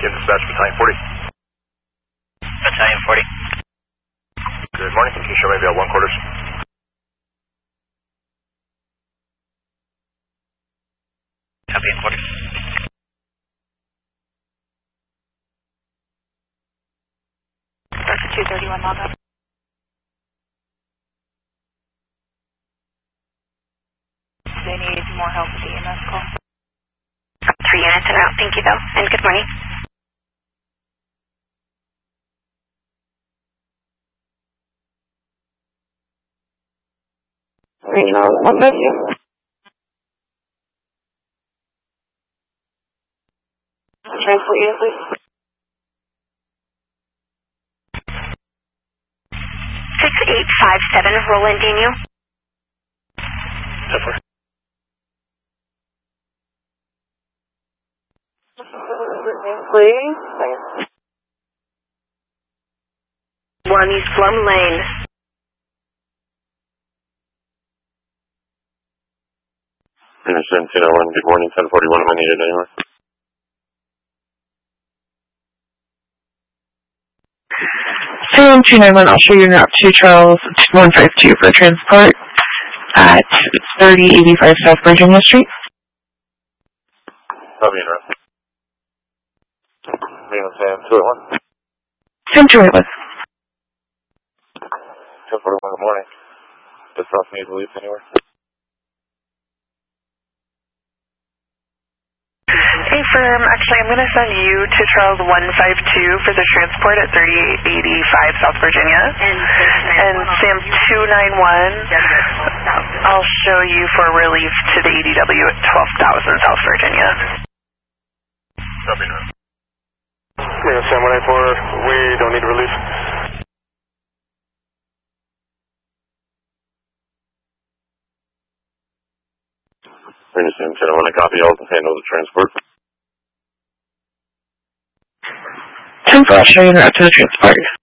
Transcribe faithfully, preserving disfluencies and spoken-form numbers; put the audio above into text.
Give dispatch Battalion forty. Battalion forty. Good morning. Can you show maybe at one quarters? Copy in forty. That's two thirty-one log up. They need more help with the E M S call. Three units en route. Thank you, though. And good morning. You know, what about you? Transport unit, please. six eight five seven, Roland Daniel. Definitely. Please. One East Plum Lane. seventeen oh one, good morning, ten forty-one, am I needed anywhere? seven two nine one, I'll show you route to Charles one five two for transport at thirty eighty-five South Virginia Street. Copy in route. Being on Sam two oh one. Sam two oh one. ten forty-one, good morning. Does Ross need to leave anywhere? Hey, firm. Actually, I'm going to send you to Charles one five two for the transport at thirty-eight eighty-five South Virginia. And Sam two nine one, I'll show you for relief to the A D W at twelve thousand South Virginia. Copy in route. Being on Sam one eight four, we don't need relief. Being on Sam ten oh one, I copy, I'll handle the transport. ten four, I'll show you route to the transport.